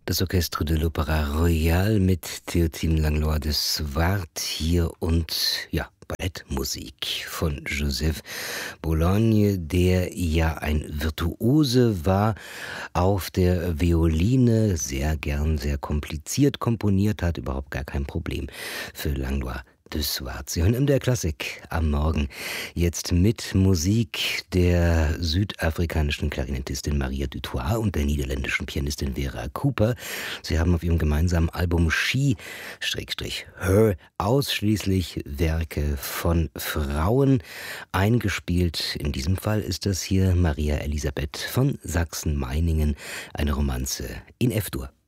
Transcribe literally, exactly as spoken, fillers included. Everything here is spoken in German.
Das Orchestre de l'Opéra Royal mit Théotine Langlois de Swart hier und ja, Ballettmusik von Joseph Bologne, der ja ein Virtuose war, auf der Violine sehr gern, sehr kompliziert komponiert hat, überhaupt gar kein Problem für Langlois de Swart. Sie hören M D R Klassik am Morgen. Jetzt mit Musik der südafrikanischen Klarinettistin Maria du Toit und der niederländischen Pianistin Vera Cooper. Sie haben auf ihrem gemeinsamen Album She-Her ausschließlich Werke von Frauen eingespielt. In diesem Fall ist das hier Maria Elisabeth von Sachsen-Meiningen, eine Romanze in F-Dur.